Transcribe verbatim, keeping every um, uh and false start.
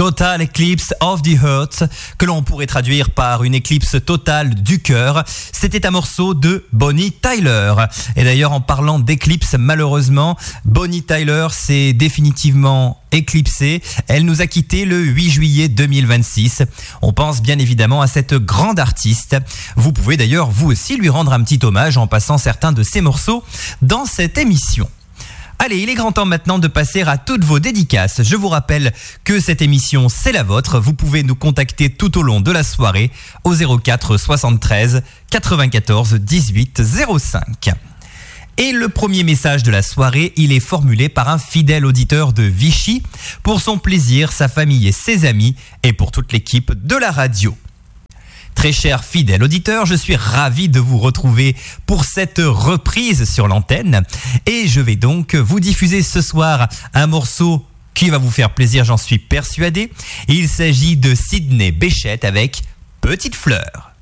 Total Eclipse of the Heart, que l'on pourrait traduire par une éclipse totale du cœur. C'était un morceau de Bonnie Tyler. Et d'ailleurs, en parlant d'éclipse, malheureusement, Bonnie Tyler s'est définitivement éclipsée. Elle nous a quittés le huit juillet deux mille vingt-six. On pense bien évidemment à cette grande artiste. Vous pouvez d'ailleurs vous aussi lui rendre un petit hommage en passant certains de ses morceaux dans cette émission. Allez, il est grand temps maintenant de passer à toutes vos dédicaces. Je vous rappelle que cette émission, c'est la vôtre. Vous pouvez nous contacter tout au long de la soirée au zéro quatre soixante-treize quatre-vingt-quatorze dix-huit zéro cinq. Et le premier message de la soirée, il est formulé par un fidèle auditeur de Vichy pour son plaisir, sa famille et ses amis et pour toute l'équipe de la radio. Très cher fidèle auditeur, je suis ravi de vous retrouver pour cette reprise sur l'antenne et je vais donc vous diffuser ce soir un morceau qui va vous faire plaisir, j'en suis persuadé. Il s'agit de Sidney Bechet avec Petite Fleur.